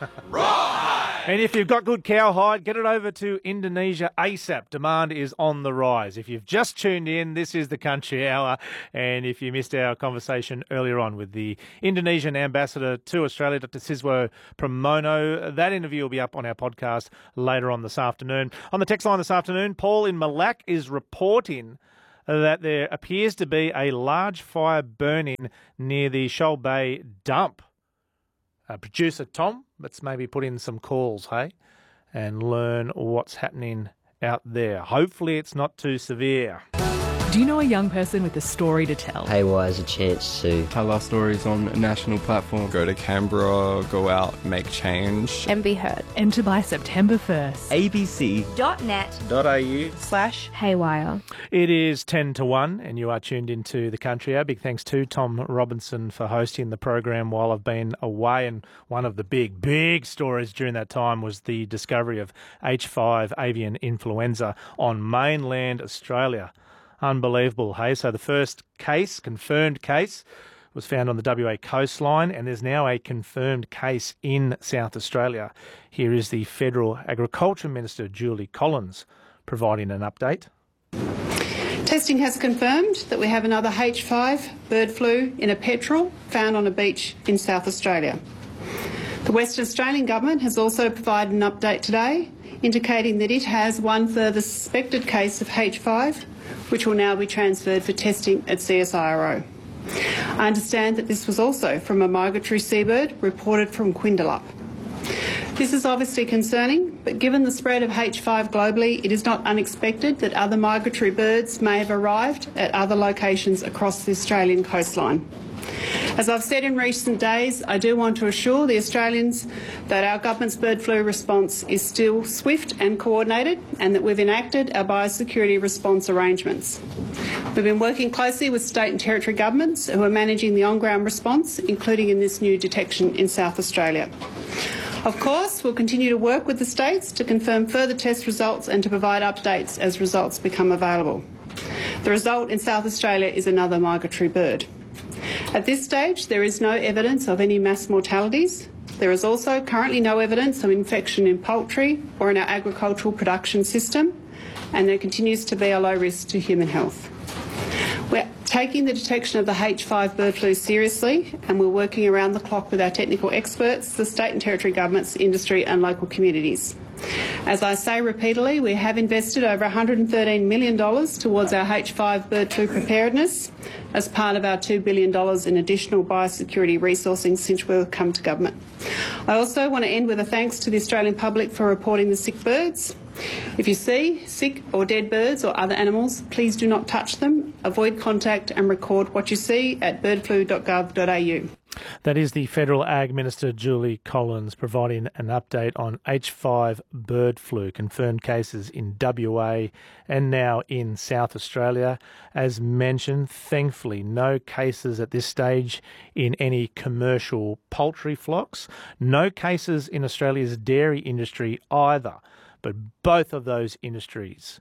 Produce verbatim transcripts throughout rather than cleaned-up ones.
And if you've got good cowhide, get it over to Indonesia ASAP. Demand is on the rise. If you've just tuned in, this is the Country Hour. And if you missed our conversation earlier on with the Indonesian ambassador to Australia, Doctor Siswo Pramono, that interview will be up on our podcast later on this afternoon. On the text line this afternoon, Paul in Malak is reporting that there appears to be a large fire burning near the Shoal Bay dump. Uh, producer Tom, let's maybe put in some calls, hey, and learn what's happening out there. Hopefully it's not too severe. Do you know a young person with a story to tell? Haywire is a chance to tell our stories on a national platform. Go to Canberra, go out, make change. And be heard. Enter by September first. abc.net.au slash haywire. It is ten to one and you are tuned into the Country Hour. Big thanks to Tom Robinson for hosting the program while I've been away. And one of the big, big stories during that time was the discovery of H five avian influenza on mainland Australia. Unbelievable, hey? So the first case, confirmed case, was found on the W A coastline, and there's now a confirmed case in South Australia. Here is the Federal Agriculture Minister, Julie Collins, providing an update. Testing has confirmed that we have another H five bird flu in a petrel found on a beach in South Australia. The Western Australian Government has also provided an update today indicating that it has one further suspected case of H five, which will now be transferred for testing at C S I R O. I understand that this was also from a migratory seabird reported from Quindalup. This is obviously concerning, but given the spread of H five globally, it is not unexpected that other migratory birds may have arrived at other locations across the Australian coastline. As I've said in recent days, I do want to assure the Australians that our government's bird flu response is still swift and coordinated, and that we've enacted our biosecurity response arrangements. We've been working closely with state and territory governments who are managing the on-ground response, including in this new detection in South Australia. Of course, we'll continue to work with the states to confirm further test results and to provide updates as results become available. The result in South Australia is another migratory bird. At this stage, there is no evidence of any mass mortalities. There is also currently no evidence of infection in poultry or in our agricultural production system, and there continues to be a low risk to human health. We're taking the detection of the H five bird flu seriously, and we're working around the clock with our technical experts, the state and territory governments, industry and local communities. As I say repeatedly, we have invested over one hundred thirteen million dollars towards our H five bird flu preparedness as part of our two billion dollars in additional biosecurity resourcing since we've come to government. I also want to end with a thanks to the Australian public for reporting the sick birds. If you see sick or dead birds or other animals, please do not touch them, avoid contact and record what you see at bird flu dot gov dot a u. That is the Federal Ag Minister, Julie Collins, providing an update on H five bird flu, confirmed cases in W A and now in South Australia. As mentioned, thankfully, no cases at this stage in any commercial poultry flocks, no cases in Australia's dairy industry either, but both of those industries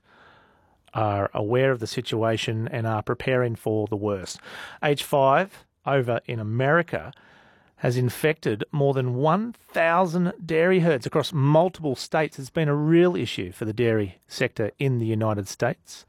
are aware of the situation and are preparing for the worst. H five over in America has infected more than one thousand dairy herds across multiple states. It's been a real issue for the dairy sector in the United States.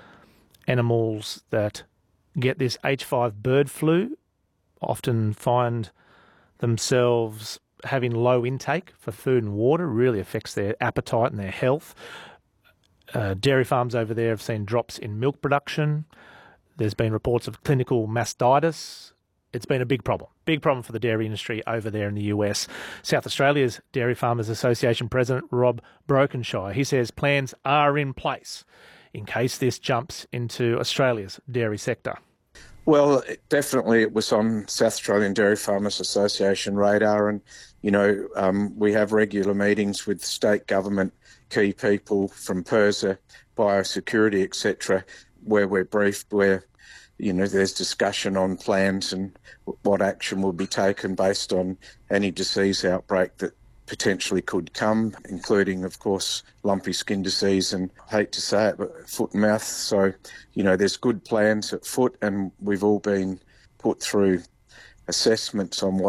Animals that get this H five bird flu often find themselves having low intake for food and water. It really affects their appetite and their health. Uh, dairy farms over there have seen drops in milk production. There's been reports of clinical mastitis. It's been a big problem, big problem for the dairy industry over there in the U S. South Australia's Dairy Farmers Association President, Rob Brokenshire, he says plans are in place in case this jumps into Australia's dairy sector. Well, definitely it was on South Australian Dairy Farmers Association radar, and, you know, um, we have regular meetings with state government, key people from PIRSA, biosecurity, et cetera, where we're briefed, where, you know, there's discussion on plans and what action will be taken based on any disease outbreak that potentially could come, including, of course, lumpy skin disease and, I hate to say it, but foot and mouth. So, you know, there's good plans at foot, and we've all been put through assessments on what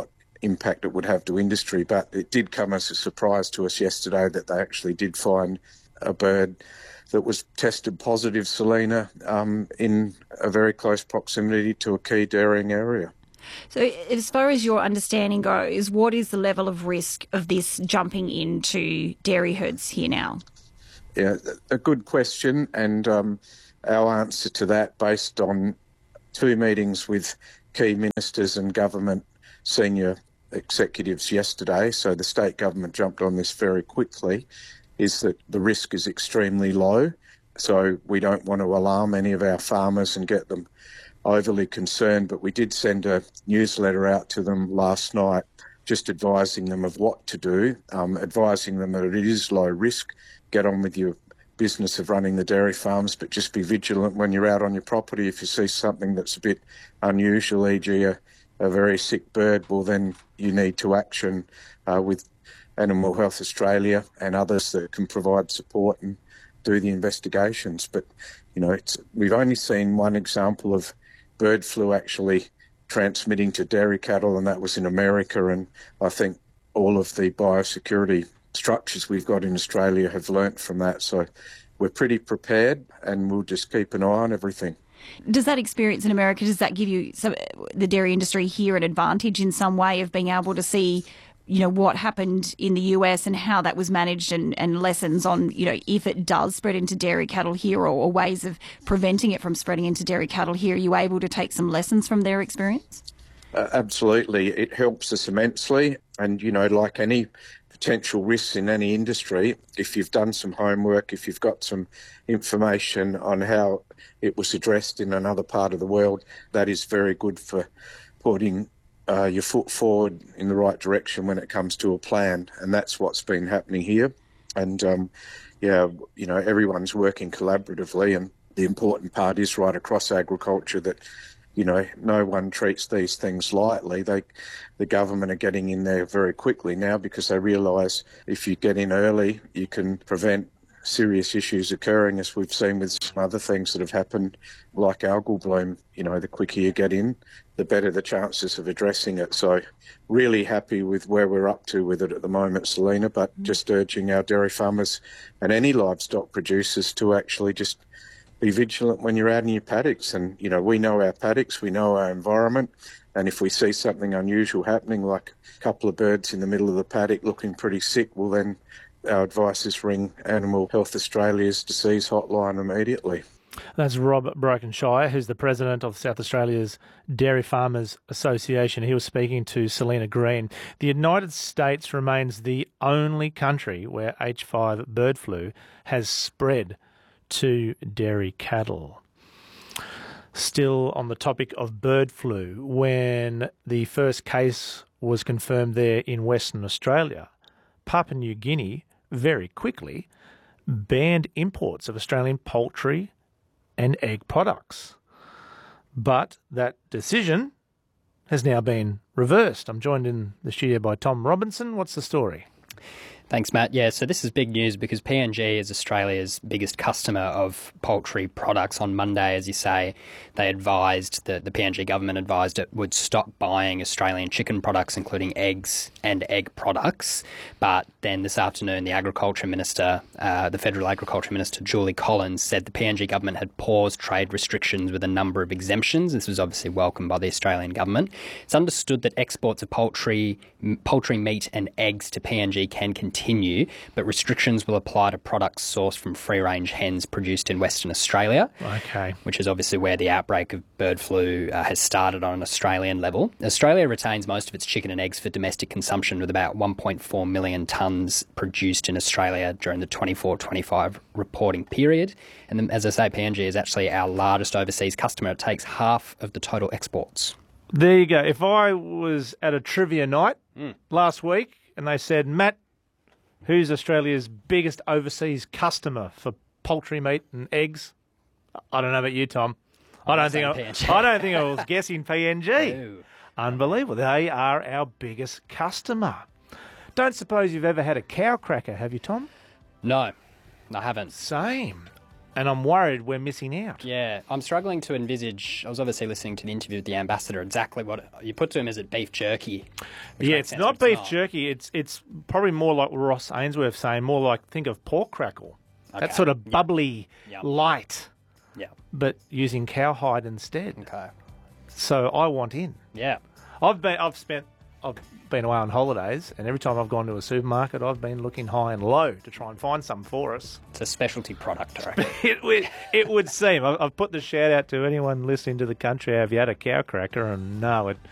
impact it would have to industry. But it did come as a surprise to us yesterday that they actually did find a bird that was tested positive, Selena, um, in a very close proximity to a key dairying area. So as far as your understanding goes, what is the level of risk of this jumping into dairy herds here now? Yeah, a good question, and um, our answer to that, based on two meetings with key ministers and government senior executives yesterday, so the state government jumped on this very quickly, is that the risk is extremely low. So we don't want to alarm any of our farmers and get them overly concerned, but we did send a newsletter out to them last night just advising them of what to do, um, advising them that it is low risk. Get on with your business of running the dairy farms, but just be vigilant when you're out on your property. If you see something that's a bit unusual, for example a, a very sick bird, well then you need to action uh, with Animal Health Australia and others that can provide support and do the investigations. But, you know, it's, we've only seen one example of bird flu actually transmitting to dairy cattle, and that was in America. And I think all of the biosecurity structures we've got in Australia have learnt from that. So we're pretty prepared, and we'll just keep an eye on everything. Does that experience in America, does that give you, some, the dairy industry here, an advantage in some way of being able to see, you know, what happened in the U S and how that was managed, and, and lessons on, you know, if it does spread into dairy cattle here, or, or ways of preventing it from spreading into dairy cattle here? Are you able to take some lessons from their experience? Uh, absolutely. It helps us immensely. And, you know, like any potential risks in any industry, if you've done some homework, if you've got some information on how it was addressed in another part of the world, that is very good for putting Uh, your foot forward in the right direction when it comes to a plan, and that's what's been happening here. And um, yeah, you know, everyone's working collaboratively, and the important part is right across agriculture that, you know, no one treats these things lightly. They, the government are getting in there very quickly now because they realise if you get in early, you can prevent serious issues occurring, as we've seen with some other things that have happened, like algal bloom. You know, the quicker you get in, the better the chances of addressing it. So really happy with where we're up to with it at the moment, Selena, but just urging our dairy farmers and any livestock producers to actually just be vigilant when you're out in your paddocks. And, you know, we know our paddocks, we know our environment, and if we see something unusual happening, like a couple of birds in the middle of the paddock looking pretty sick, well then our advice is ring Animal Health Australia's disease hotline immediately. That's Rob Brokenshire, who's the president of South Australia's Dairy Farmers Association. He was speaking to Selena Green. The United States remains the only country where H five bird flu has spread to dairy cattle. Still on the topic of bird flu, when the first case was confirmed there in Western Australia, Papua New Guinea very quickly banned imports of Australian poultry and egg products. But that decision has now been reversed. I'm joined in the studio by Tom Robinson. What's the story? Thanks, Matt. Yeah, so this is big news because P N G is Australia's biggest customer of poultry products. On Monday, as you say, they advised, the, the P N G government advised it would stop buying Australian chicken products, including eggs and egg products. But then this afternoon, the Agriculture Minister, uh, the Federal Agriculture Minister, Julie Collins, said the P N G government had paused trade restrictions with a number of exemptions. This was obviously welcomed by the Australian government. It's understood that exports of poultry, poultry meat and eggs to P N G can continue. Continue, but restrictions will apply to products sourced from free-range hens produced in Western Australia, okay, which is obviously where the outbreak of bird flu uh, has started on an Australian level. Australia retains most of its chicken and eggs for domestic consumption, with about one point four million tonnes produced in Australia during the twenty-four twenty-five reporting period. And then, as I say, P N G is actually our largest overseas customer. It takes half of the total exports. There you go. If I was at a trivia night mm. last week and they said, Matt, who's Australia's biggest overseas customer for poultry meat and eggs? I don't know about you, Tom. I don't think I, I don't think I was guessing P N G. No. Unbelievable. They are our biggest customer. Don't suppose you've ever had a cow cracker, have you, Tom? No, I haven't. Same. and I'm worried we're missing out. Yeah, I'm struggling to envisage. I was obviously listening to the interview with the ambassador. Exactly what you put to him, is it beef jerky? Yeah, it's not beef it's not. jerky. It's it's probably more like Ross Ainsworth saying, more like think of pork crackle. Okay. That sort of bubbly, Yep. light, Yeah. but using cowhide instead. Okay. So I want in. Yeah. I've been I've spent I've been away on holidays, and every time I've gone to a supermarket, I've been looking high and low to try and find some for us. It's a specialty product, I reckon. It would it would seem. I've I've put the shout out to anyone listening to the country. Have you had a cow cracker? And no, it